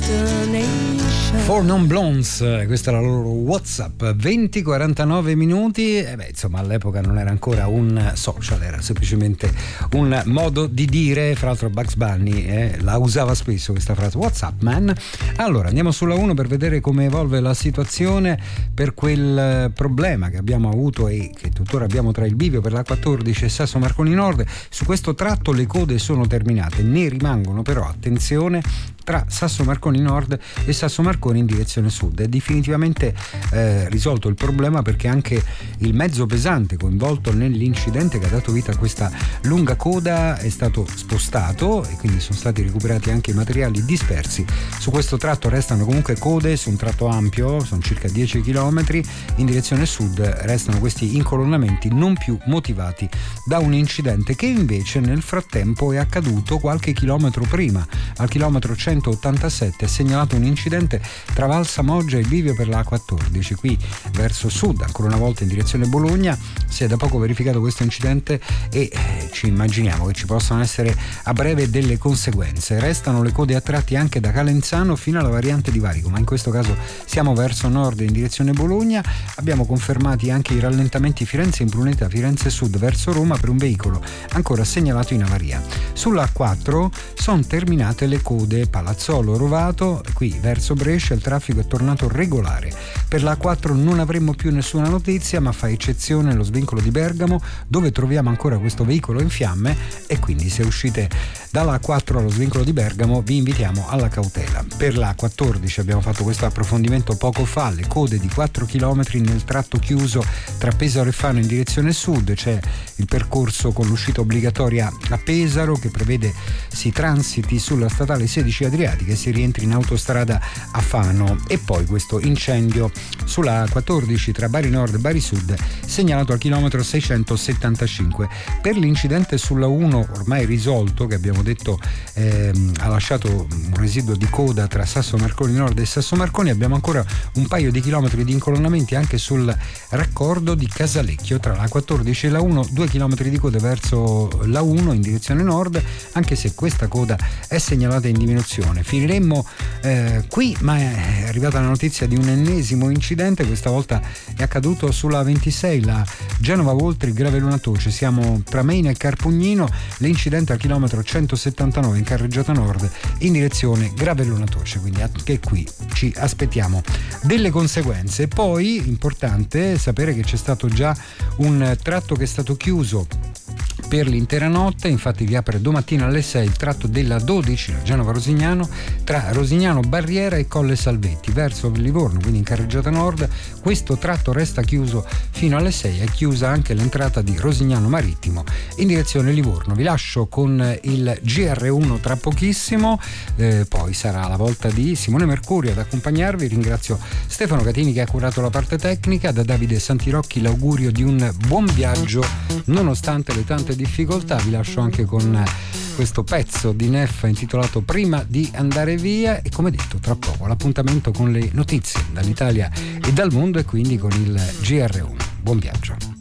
Four Non Blondes, questa è la loro WhatsApp. 20-49 minuti. Insomma, all'epoca non era ancora un social, era semplicemente un modo di dire. Fra l'altro Bugs Bunny la usava spesso questa frase, WhatsApp man. Allora andiamo sulla 1 per vedere come evolve la situazione per quel problema che abbiamo avuto e che tuttora abbiamo tra il bivio per la 14 e Sasso Marconi Nord. Su questo tratto le code sono terminate, ne rimangono però, attenzione, tra Sasso Marconi Nord e Sasso Marconi in direzione sud. È definitivamente risolto il problema, perché anche il mezzo pesante coinvolto nell'incidente che ha dato vita a questa lunga coda è stato spostato e quindi sono stati recuperati anche i materiali dispersi. Su questo tratto restano comunque code, su un tratto ampio, sono circa 10 km, in direzione sud restano questi incolonnamenti non più motivati da un incidente che invece nel frattempo è accaduto qualche chilometro prima. Al chilometro 187 è segnalato un incidente tra Val Samoggia e il bivio per la A14, qui verso sud, ancora una volta in direzione Bologna. Si è da poco verificato questo incidente e ci immaginiamo che ci possano essere a breve delle conseguenze. Restano le code a tratti anche da Calenzano fino alla variante di Varico, ma in questo caso siamo verso nord in direzione Bologna. Abbiamo confermati anche i rallentamenti Firenze Impruneta, Firenze Sud verso Roma per un veicolo ancora segnalato in avaria. Sulla A4 sono terminate le code Palazzolo Rovato, qui verso Brescia il traffico è tornato regolare. Per la A4 non avremmo più nessuna notizia, ma fa eccezione lo svincolo di Bergamo, dove troviamo ancora questo veicolo in fiamme, e quindi se uscite dalla A4 allo svincolo di Bergamo vi invitiamo alla cautela. Per la A14 abbiamo fatto questo approfondimento poco fa, le code di 4 km nel tratto chiuso tra Pesaro e Fano in direzione sud. C'è il percorso con l'uscita obbligatoria a Pesaro che prevede si transiti sulla statale 16 Adriatica e si rientri in autostrada a Fano, e poi questo incendio sulla A14 tra Bari Nord e Bari Sud segnalato al chilometro 675. Per l'incidente sulla 1 ormai risolto, che abbiamo detto ha lasciato un residuo di coda tra Sasso Marconi Nord e Sasso Marconi, abbiamo ancora un paio di chilometri di incolonnamenti anche sul raccordo di Casalecchio tra la 14 e la 1, 2 chilometri di coda verso la 1 in direzione nord, anche se questa coda è segnalata in diminuzione. Finiremmo qui, ma è arrivata la notizia di un ennesimo incidente, questa volta è accaduto sulla 26, la Genova-Voltri Gravellona Toce. Siamo tra Meina e Carpugnino, l'incidente al chilometro 179 in carreggiata nord in direzione Gravellona Toce, quindi anche qui ci aspettiamo delle conseguenze. Poi importante sapere che c'è stato già un tratto che è stato chiuso per l'intera notte, infatti riapre domattina alle 6 il tratto della 12, la Genova-Rosignano, tra Rosignano Barriera e Colle Salvetti verso Livorno, quindi in carreggiata nord. Questo tratto resta chiuso fino alle 6, è chiusa anche l'entrata di Rosignano Marittimo in direzione Livorno. Vi lascio con il GR1 tra pochissimo, poi sarà la volta di Simone Mercurio ad accompagnarvi. Ringrazio Stefano Catini che ha curato la parte tecnica, da Davide Santirocchi l'augurio di un buon viaggio nonostante le tante difficoltà. Vi lascio anche con questo pezzo di Neffa intitolato Prima di andare via, e come detto tra poco l'appuntamento con le notizie dall'Italia e dal mondo, e quindi con il GR1. Buon viaggio.